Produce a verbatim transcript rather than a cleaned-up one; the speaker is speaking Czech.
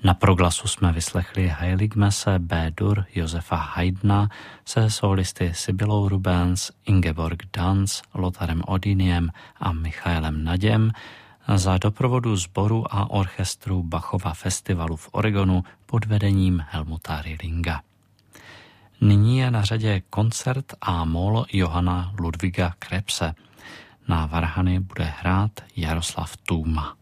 Na proglasu jsme vyslechli Heiligmesse B-dur Josefa Haydna se solisty Sibylou Rubens, Ingeborg Danz, Lotharem Odiniem a Michaelem Naděm za doprovodu sboru a orchestru Bachova festivalu v Oregonu pod vedením Helmuta Rillinga. Nyní je na řadě koncert A-moll Johanna Ludwiga Krebse. Na varhany bude hrát Jaroslav Tůma.